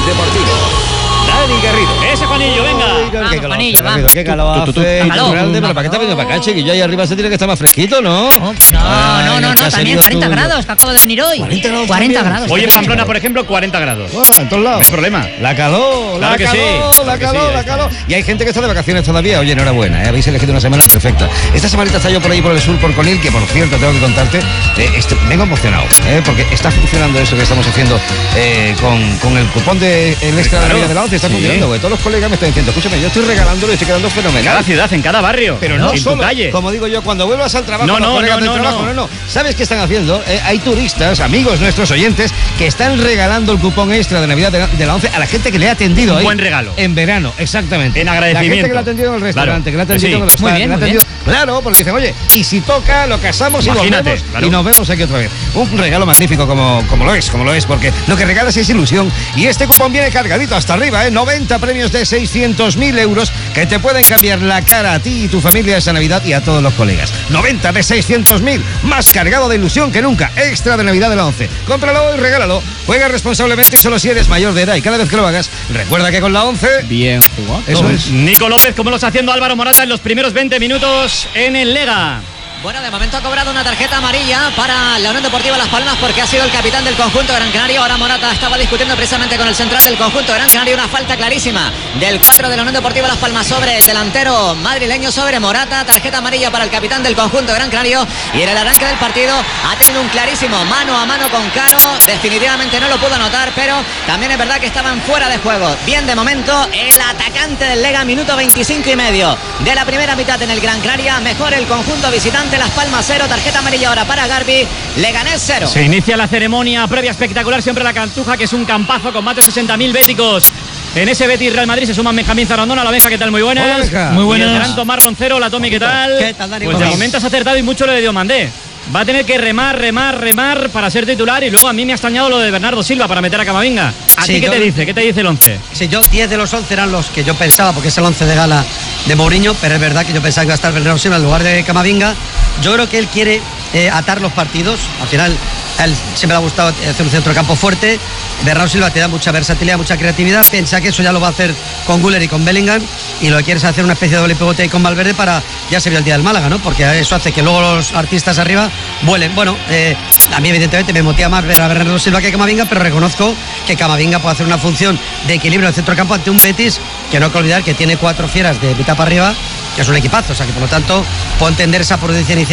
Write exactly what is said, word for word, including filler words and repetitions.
Deportivo. Dani Garrido. Ese Juanillo, venga. Vamos, Qué calor, Juanillo, Garrido, vamos. qué calor Tú, tú, tú, hace. tú, calor. Grande, pero Calor. ¿para qué está venido para acá, chiquillo? Ahí arriba se tiene que estar más fresquito, ¿no? No, Ay, no, no, no, ¿qué has también venido cuarenta tú? grados, que acabo de venir hoy. cuarenta grados cuarenta también. grados. Hoy en también. Pamplona, por ejemplo, cuarenta grados. Bueno, en todos lados. No hay problema. La calor, Claro la que sí, calor, claro la que sí, calor, ahí la está. calor. Y hay gente que está de vacaciones todavía. Oye, enhorabuena, ¿eh? Habéis elegido una semana perfecta. Esta semanita está yo por ahí por el sur, por Conil, que por cierto, tengo que contarte, eh, este, vengo emocionado, ¿eh? Porque está funcionando eso que estamos haciendo eh, con, con el cupón de el extra de Claro. Navidad de la once. Está Sí. funcionando, güey. Todos los colegas me están diciendo, escúchame, yo estoy regalándolo y estoy quedando En fenomenal. cada ciudad, en cada barrio. Pero no en solo, tu calle. como digo yo, cuando vuelvas al trabajo, No, los no, colegas no, del no, trabajo, no. no, no. ¿Sabes qué están haciendo? Eh, hay turistas, amigos nuestros oyentes, que están regalando el cupón extra de Navidad de la, de la once a la gente que le ha atendido Un ahí. buen regalo. En verano, exactamente. En La gente agradecimiento. que le ha atendido en el restaurante, Claro, que le ha que atendido sí. en el Muy stand, bien, que le ha muy atendido. Claro, porque dicen, oye, y si toca, lo casamos y Imagínate, volvemos claro. y nos vemos aquí otra vez. Un regalo magnífico como, como lo es, como lo es, porque lo que regalas es ilusión y este cupón viene cargadito hasta arriba, ¿eh? noventa premios de seiscientos mil euros que te pueden cambiar la cara a ti y tu familia esa Navidad y a todos los colegas. noventa de seiscientos mil, más cargado de ilusión que nunca. Extra de Navidad de la once. Cómpralo y regálalo. Juega responsablemente solo si eres mayor de edad y cada vez que lo hagas, recuerda que con la once... Bien jugado. Eso es. Nico López, como lo está haciendo Álvaro Morata en los primeros veinte minutos en el Lega. Bueno, de momento ha cobrado una tarjeta amarilla para la Unión Deportiva Las Palmas porque ha sido el capitán del conjunto Gran Canaria. Ahora Morata estaba discutiendo precisamente con el central del conjunto Gran Canaria. Una falta clarísima del cuatro de la Unión Deportiva Las Palmas sobre el delantero madrileño, sobre Morata. Tarjeta amarilla para el capitán del conjunto Gran Canario. Y en el arranque del partido ha tenido un clarísimo mano a mano con Caro. Definitivamente no lo pudo anotar, pero también es verdad que estaban fuera de juego. Bien, de momento el atacante del Lega, minuto veinticinco y medio de la primera mitad en el Gran Canaria. Mejor el conjunto visitante, Las Palmas cero, tarjeta amarilla ahora para Garbi, Leganés cero. Se inicia la ceremonia previa espectacular, siempre la Cantuja, que es un campazo con más de sesenta mil béticos. En ese Betis Real Madrid se suman Benjamín Zarandona. La Benja, ¿qué tal? Muy buenas. Hola, Benja. Muy Y buenas. el gran Tomás Roncero. La Tomi, ¿qué tal? ¿Qué tal, Dani? Pues ¿Cómo de vas? momento has acertado y mucho lo de Diomandé. Va a tener que remar, remar, remar para ser titular. Y luego a mí me ha extrañado lo de Bernardo Silva para meter a Camavinga. ¿A Sí, ti qué yo- te dice? ¿Qué te dice el once? Sí, yo diez de los once eran los que yo pensaba, porque es el once de gala de Mourinho, pero es verdad que yo pensaba que iba a estar Bernardo Silva en lugar de Camavinga. Yo creo que él quiere eh, atar los partidos. Al final, a él siempre le ha gustado hacer un centro de campo fuerte. Bernardo Silva te da mucha versatilidad, mucha creatividad. Piensa que eso ya lo va a hacer con Güler y con Bellingham. Y lo que quiere es hacer una especie de doble pivote ahí con Valverde para... Ya se vio el día del Málaga, ¿no? Porque eso hace que luego los artistas arriba vuelen. Bueno, eh, a mí evidentemente me motiva más ver a Bernardo Silva que a Camavinga, pero reconozco que Camavinga puede hacer una función de equilibrio en el centro de campo ante un Betis que no hay que olvidar que tiene cuatro fieras de mitad para arriba, que es un equipazo. O sea que por lo tanto puedo entender esa prudencia inicial